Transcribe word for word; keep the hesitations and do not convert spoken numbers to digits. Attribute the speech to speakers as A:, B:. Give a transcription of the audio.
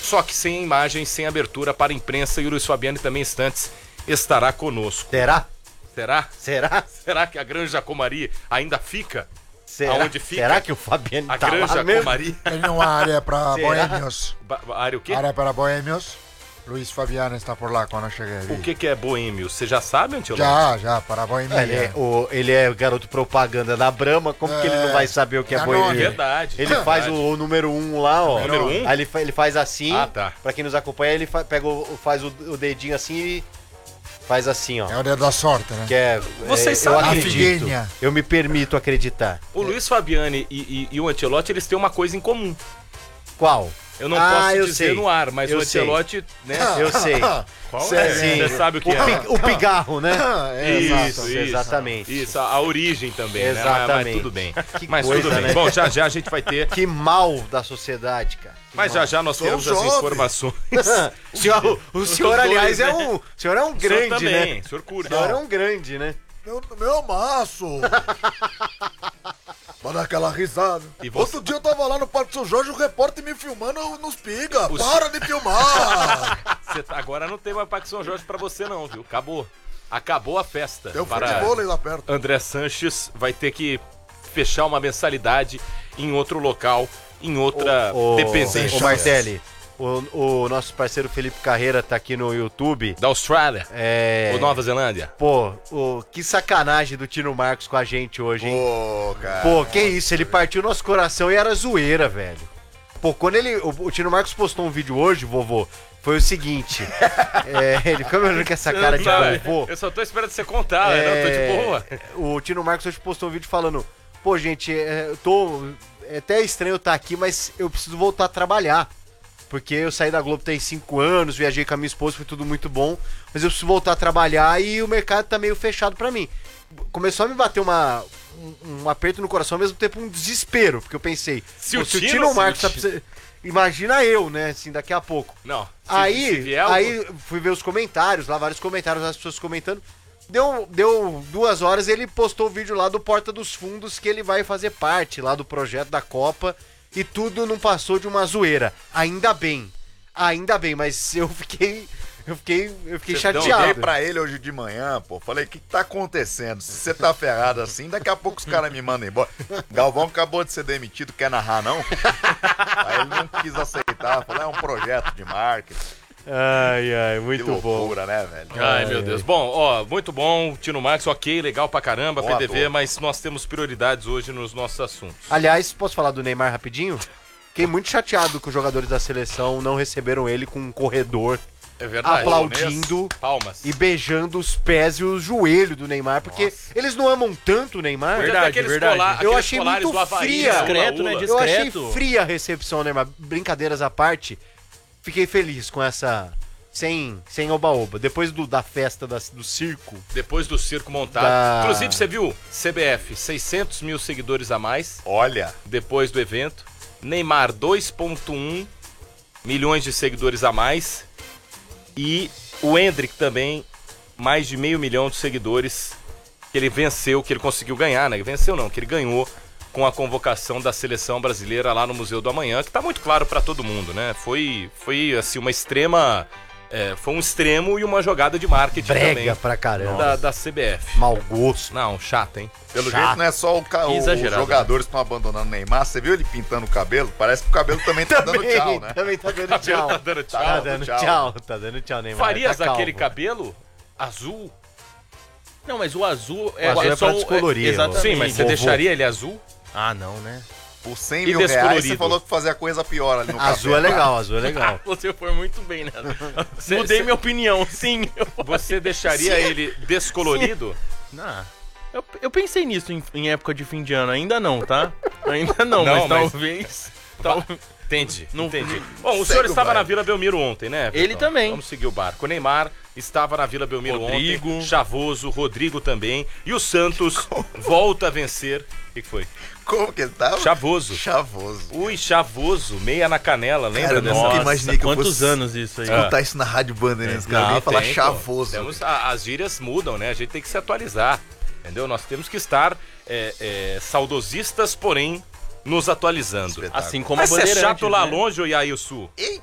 A: só que sem imagens, sem abertura para a imprensa, e o Luiz Fabiano também instantes estará conosco.
B: Será?
A: Será?
B: Será?
A: Será que a Granja Comari ainda fica?
B: Será?
A: Aonde fica?
B: Será que o Fabiano
A: A
B: tá
A: Granja
B: lá mesmo?
A: Comari?
C: Tem uma área para
B: Será?
C: boêmios.
A: Ba- área o quê?
C: Área para boêmios. Luiz Fabiano está por lá quando eu cheguei.
A: O que, que é boêmio? Você já sabe, Antilote?
C: Já, já, para boêmia.
B: Ele é, o, ele é garoto propaganda da Brahma, como que ele não vai saber o que é
C: Danone.
B: boêmio?
A: Verdade.
B: Ele faz o,
A: verdade.
B: o número um lá, ó.
A: Número um?
B: Aí ele, fa- ele faz assim,
A: Ah, tá.
B: pra quem nos acompanha, ele fa- pega o, faz o, o dedinho assim e faz assim, ó.
C: É o dedo da sorte, né?
B: Que é,
A: Vocês
B: é, eu
A: sabem-
B: acredito.
C: A figuinha.
B: Eu me permito acreditar.
A: O Luiz Fabiani e, e- e o Ancelotti, eles têm uma coisa em comum.
B: Qual?
A: Eu não
B: Ah,
A: posso
B: eu
A: dizer
B: sei.
A: no ar, mas
B: Eu
A: o
B: sei.
A: Ancelotti, né?
B: Eu sei.
A: Qual
C: Sério?
A: é?
B: Sim.
A: Você sabe o que
B: O,
A: é.
B: pi- o pigarro, né?
C: É,
A: Isso,
C: exato.
A: isso.
B: Exatamente.
A: Isso, a, a origem também, né? Mas- Mas
B: Exatamente.
A: tudo bem.
B: Que
A: Mas
B: coisa,
A: tudo bem.
B: né?
A: Bom, já já a gente vai ter.
B: Que mal da sociedade, cara. Que
A: Mas
B: mal.
A: já já nós
C: Sou
A: teremos as
C: jovem.
A: informações.
B: O senhor, o senhor
A: dois,
B: aliás,
A: né?
B: é um, o senhor é um
A: O senhor
B: grande,
A: também,
B: né?
A: o senhor
B: O
A: curte.
B: senhor é um grande, né?
C: Meu, meu maço. Pra dar aquela risada.
A: E você-
C: Outro dia eu tava lá no Parque São Jorge, o repórter me filmando nos piga.
A: O
C: Para de filmar.
A: Você tá- agora não tem mais Parque São Jorge pra você não, viu? Acabou. Acabou a festa.
C: Tem um
A: Para
C: futebol aí lá perto.
A: André Sanches vai ter que fechar uma mensalidade em outro local, em outra
B: O,
A: dependência.
B: o Martelli, o, o nosso parceiro Felipe Carreira tá aqui no YouTube.
A: Da Austrália
B: É.
A: ou Nova Zelândia.
B: Pô, o, que sacanagem do Tino Marcos com a gente hoje, hein?
C: Pô, cara.
B: Pô, que isso, ele partiu nosso coração e era zoeira, velho. Pô, quando ele. O, o Tino Marcos postou um vídeo hoje, vovô, foi o seguinte. é, ele ficou me olhando com essa cara de
A: Não,
B: vovô.
A: eu só tô esperando você contar, né? Não, tô de boa.
B: O Tino Marcos hoje postou um vídeo falando: pô, gente, é, eu tô. É até estranho eu estar aqui, mas eu preciso voltar a trabalhar. Porque eu saí da Globo tem cinco anos, viajei com a minha esposa, foi tudo muito bom. Mas eu preciso voltar a trabalhar e o mercado tá meio fechado pra mim. Começou a me bater uma, um, um aperto no coração, ao mesmo tempo um desespero. Porque eu pensei,
A: Se
B: pô,
A: o
B: se o
A: Tino-
B: Tino
A: se
B: Marcos
A: o
B: tá
A: Tino-
B: precisando. Imagina eu, né, assim, daqui a pouco.
A: Não. se-
B: Aí,
A: se vier o-
B: aí fui ver os comentários, lá vários comentários, as pessoas comentando. Deu, deu duas horas, ele postou o vídeo lá do Porta dos Fundos, que ele vai fazer parte lá do projeto da Copa. E tudo não passou de uma zoeira. Ainda bem. Ainda bem, mas eu fiquei. Eu fiquei. Eu fiquei
A: Vocês dão-
D: Liguei
B: chateado.
D: pra ele hoje de manhã, pô. Falei, o que, que tá acontecendo? Se você tá ferrado assim, daqui a pouco os caras me mandam embora. Galvão acabou de ser demitido, quer narrar, não? Aí ele não quis aceitar. Falei, é um projeto de marketing.
B: Ai, ai,
D: Que
B: muito bom.
D: loucura, né, velho?
A: Ai, meu Deus. Bom, ó, muito bom, Tino Marcos, ok, legal pra caramba,
D: Bom
A: P D V,
D: ator.
A: mas nós temos prioridades hoje nos nossos assuntos.
B: Aliás, posso falar do Neymar rapidinho? Fiquei muito chateado que os jogadores da seleção não receberam ele com um corredor
A: É verdade.
B: aplaudindo
A: Palmas.
B: e beijando os pés e os joelhos do Neymar, porque eles não amam tanto o Neymar.
A: Podia ter
E: Verdade,
A: aqueles
E: verdade.
A: colar-
B: Eu
A: aqueles
B: achei
A: colares
B: muito
A: do Havaí,
B: fria.
A: né,
E: Discreto,
A: ula-ula.
E: né,
B: Eu achei
E: discreto.
B: fria a recepção, Neymar. Brincadeiras à parte, fiquei feliz com essa. Sem, sem oba-oba. Depois do, da festa da- do circo.
A: Depois do circo montado.
B: Da-
A: Inclusive, você viu? C B F, seiscentos mil seguidores a mais
D: Olha,
A: depois do evento. Neymar, dois vírgula um milhões de seguidores a mais. E o Endrick também, mais de meio milhão de seguidores que ele venceu, que ele conseguiu ganhar, né? Venceu não, que ele ganhou com a convocação da seleção brasileira lá no Museu do Amanhã, que tá muito claro pra todo mundo, né? Foi, foi assim, uma extrema... é, foi um extremo e uma jogada de marketing
B: Brega
A: também
B: pra caramba.
A: da, da C B F.
B: Mau gosto.
A: Não, chato, hein?
D: pelo
B: Chato.
D: jeito não é só o ca- o- os
E: Exagerado,
D: jogadores que estão abandonando o Neymar. Você viu ele pintando o cabelo? Parece que o cabelo também tá dando tchau, né?
B: Também tá dando
A: Cabelo
B: tchau.
A: tá dando tchau.
B: Tá dando
D: tchau.
B: tchau. Tá dando tchau, Neymar.
A: Farias
B: tá
A: aquele
B: calmo.
A: cabelo azul?
E: Não, mas o azul é,
B: O azul é
E: só
B: pra
E: o-
B: descolorir,
E: exatamente.
A: Sim, mas você
B: Vovô.
A: deixaria ele azul?
E: Ah, não, né?
D: Por cem
A: E
D: mil reais,
A: descolorido.
D: você falou que fazia coisa pior ali no
B: Azul é
D: cabelo.
B: legal, azul é legal.
E: Você foi muito bem, né?
A: Cê-
E: Mudei
A: cê-
E: minha opinião, sim.
A: Você deixaria ele descolorido?
E: Ah, eu, eu pensei nisso em, em época de fim de ano. Ainda não, tá? Ainda não,
A: Não,
E: mas,
A: mas-
E: talvez... tal-
A: Entendi,
E: Não-
A: entendi. Bom, o
D: Segue
A: senhor
D: o
A: estava
D: baile.
A: na Vila Belmiro ontem, né?
E: Ele
A: pessoal?
E: também.
A: Vamos seguir o barco. O Neymar estava na Vila Belmiro
E: Rodrigo.
A: ontem. Chavoso, Rodrigo também. E o Santos volta a vencer. O que que foi?
D: Como que ele tava?
A: Chavoso.
D: Chavoso.
A: Ui, Chavoso, meia na canela, lembra
D: Cara, eu
A: dessa?
D: nunca
E: Nossa,
D: imaginei que eu
E: quantos
D: fosse
E: anos isso aí?
D: escutar isso na Rádio Bandeirantes, cara.
A: Não,
D: Alguém falar
A: tem, pô.
D: chavoso.
A: Temos a- as gírias mudam, né? A gente tem que se atualizar, entendeu? Nós temos que estar é, é, saudosistas, porém nos atualizando.
D: Espetáculo.
E: Assim como
A: Mas
E: a
A: você é
E: Bandeirantes,
A: chato lá
E: né?
A: longe, ô Yailson?
D: Eita,